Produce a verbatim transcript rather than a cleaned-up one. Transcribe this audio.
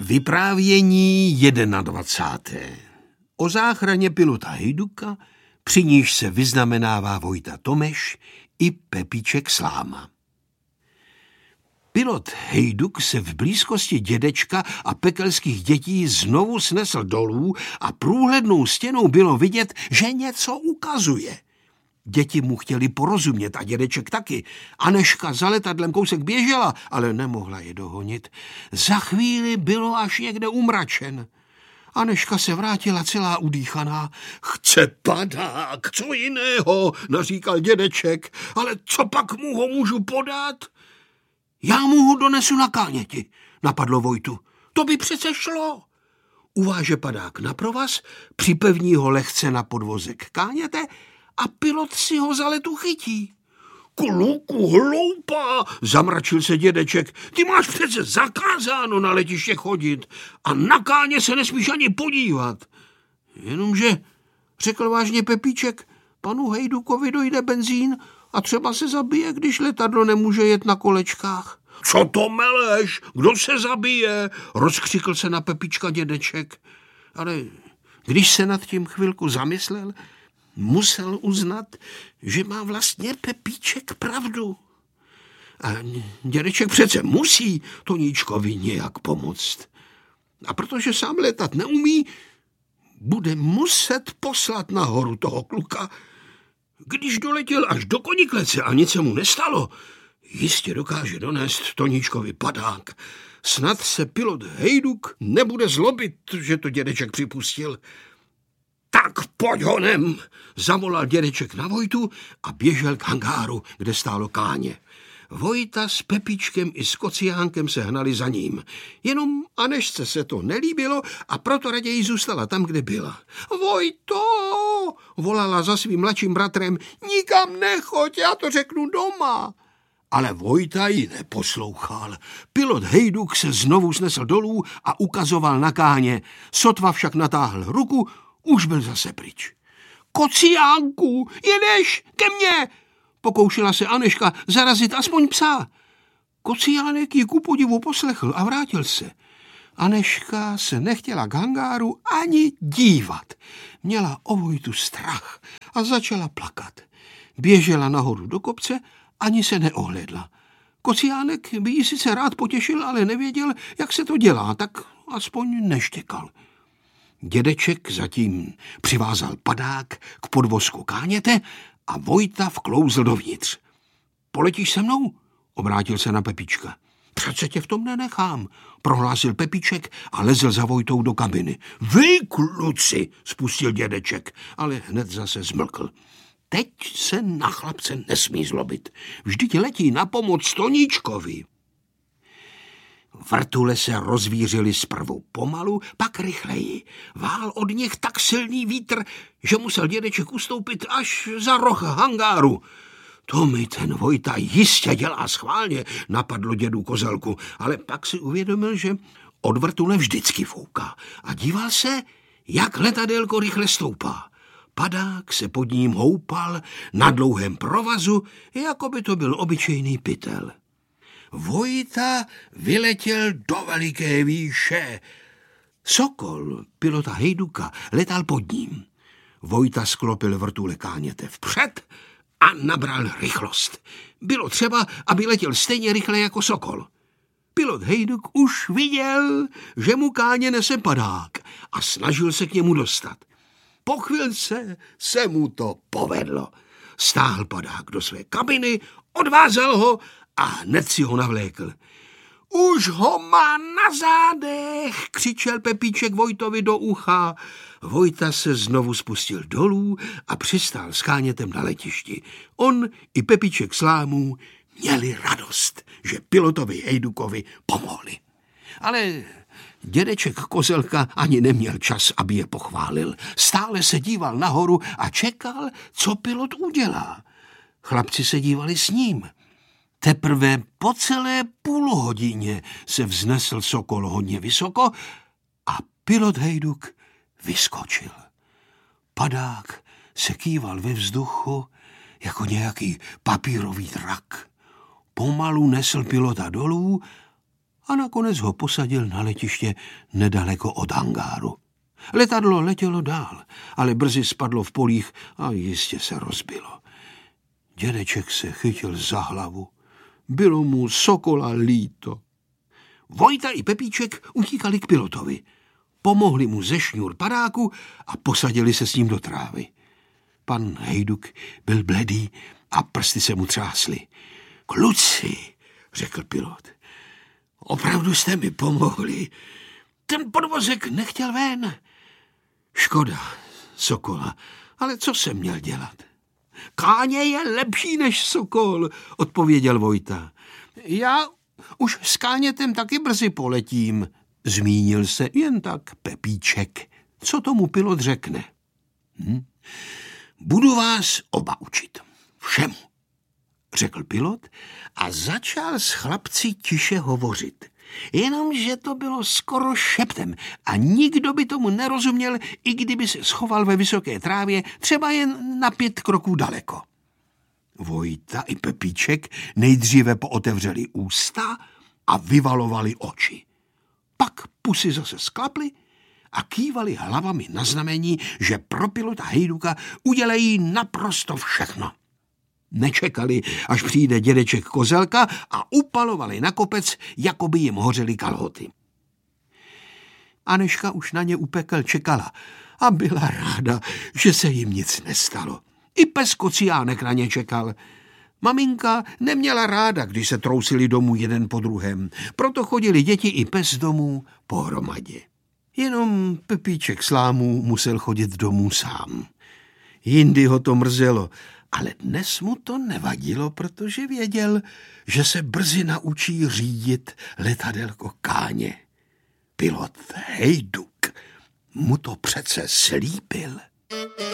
Vyprávění dvacáté O záchraně pilota Hejduka, při níž se vyznamenává Vojta Tomeš i Pepíček Sláma. Pilot Hejduk se v blízkosti dědečka a pekelských dětí znovu snesl dolů a průhlednou stěnou bylo vidět, že něco ukazuje. Děti mu chtěli porozumět a dědeček taky. Anežka za letadlem kousek běžela, ale nemohla je dohonit. Za chvíli bylo až někde umračen. Anežka se vrátila celá udýchaná. Chce padák, co jiného, naříkal dědeček, ale co pak mu ho můžu podat? Já mu ho donesu na káněti, napadlo Vojtu. To by přece šlo. Uváže padák na provaz, připevní ho lehce na podvozek káněte a pilot si ho za letu chytí. Kluku, hloupá, zamračil se dědeček. Ty máš přece zakázáno na letiště chodit a na káně se nesmíš ani podívat. Jenomže, řekl vážně Pepíček, panu Hejdukovi dojde benzín a třeba se zabije, když letadlo nemůže jet na kolečkách. Co to meleš? Kdo se zabije? Rozkřikl se na Pepíčka dědeček. Ale když se nad tím chvilku zamyslel, musel uznat, že má vlastně Pepíček pravdu. A dědeček přece musí Toníčkovi nějak pomoct. A protože sám letat neumí, bude muset poslat nahoru toho kluka. Když doletěl až do Koniklece a nic se mu nestalo, jistě dokáže donést Toníčkovi padák. Snad se pilot Hejduk nebude zlobit, že to dědeček připustil. Tak pojď honem, zavolal dědeček na Vojtu a běžel k hangáru, kde stálo káně. Vojta s Pepíčkem i s Kociánkem se hnali za ním. Jenom Anežce se to nelíbilo a proto raději zůstala tam, kde byla. Vojto, volala za svým mladším bratrem, nikam nechoď, já to řeknu doma. Ale Vojta ji neposlouchal. Pilot Hejduk se znovu snesl dolů a ukazoval na káně. Sotva však natáhl ruku, už byl zase pryč. Kociánku, jedeš ke mně, pokoušela se Anežka zarazit aspoň psa. Kociánek ji ku podivu poslechl a vrátil se. Anežka se nechtěla k hangáru ani dívat. Měla o Vojtu strach a začala plakat. Běžela nahoru do kopce, ani se neohlédla. Kociánek by ji sice rád potěšil, ale nevěděl, jak se to dělá, tak aspoň neštěkal. Dědeček zatím přivázal padák k podvozku káněte a Vojta vklouzl dovnitř. Poletíš se mnou? Obrátil se na Pepíčka. Přece tě v tom nenechám, prohlásil Pepíček a lezl za Vojtou do kabiny. Vy, kluci, spustil dědeček, ale hned zase zmlkl. Teď se na chlapce nesmí zlobit. Vždyť letí na pomoc Toníčkovi. Vrtule se rozvířily zprvu pomalu, pak rychleji. Vál od nich tak silný vítr, že musel dědeček ustoupit až za roh hangáru. To mi ten Vojta jistě dělá schválně, napadlo dědu Kozelku, ale pak si uvědomil, že od vrtule vždycky fouká a díval se, jak letadélko rychle stoupá. Padák se pod ním houpal na dlouhém provazu, jako by to byl obyčejný pytel. Vojta vyletěl do veliké výše. Sokol, pilota Hejduka, letal pod ním. Vojta sklopil vrtule káněte vpřed a nabral rychlost. Bylo třeba, aby letěl stejně rychle jako Sokol. Pilot Hejduk už viděl, že mu káně nese padák a snažil se k němu dostat. Po chvilce se mu to povedlo. Stáhl padák do své kabiny, odvázal ho a hned si ho navlékl. Už ho má na zádech, křičel Pepíček Vojtovi do ucha. Vojta se znovu spustil dolů a přistál s kánětem na letišti. On i Pepíček Slámů měli radost, že pilotovi Hejdukovi pomohli. Ale dědeček Kozelka ani neměl čas, aby je pochválil. Stále se díval nahoru a čekal, co pilot udělá. Chlapci se dívali s ním. Teprve po celé půl hodině se vznesl Sokol hodně vysoko a pilot Hejduk vyskočil. Padák se kýval ve vzduchu jako nějaký papírový drak. Pomalu nesl pilota dolů a nakonec ho posadil na letiště nedaleko od hangáru. Letadlo letělo dál, ale brzy spadlo v polích a jistě se rozbilo. Dědeček se chytil za hlavu. Bylo mu Sokola líto. Vojta i Pepíček utíkali k pilotovi. Pomohli mu ze šňůr padáku a posadili se s ním do trávy. Pan Hejduk byl bledý a prsty se mu třásly. Kluci, řekl pilot, opravdu jste mi pomohli. Ten podvozek nechtěl ven. Škoda, Sokola, ale co jsem měl dělat? Káně je lepší než Sokol, odpověděl Vojta. Já už s Kánětem taky brzy poletím, zmínil se jen tak Pepíček. Co tomu pilot řekne? Hm? Budu vás oba učit. Všemu, řekl pilot a začal s chlapci tiše hovořit. Jenomže to bylo skoro šeptem a nikdo by tomu nerozuměl, i kdyby se schoval ve vysoké trávě, třeba jen na pět kroků daleko. Vojta i Pepíček nejdříve pootevřeli ústa a vyvalovali oči. Pak pusy zase sklaply a kývali hlavami na znamení, že pro pilota Hejduka udělají naprosto všechno. Nečekali, až přijde dědeček Kozelka a upalovali na kopec, jako by jim hořely kalhoty. Anežka už na ně u pekel čekala a byla ráda, že se jim nic nestalo. I pes Kociánek na ně čekal. Maminka neměla ráda, když se trousili domů jeden po druhém, proto chodili děti i pes domů pohromadě. Jenom Pepíček Slámů musel chodit domů sám. Jindy ho to mrzelo, ale dnes mu to nevadilo, protože věděl, že se brzy naučí řídit letadelko Káně. Pilot Hejduk mu to přece slíbil.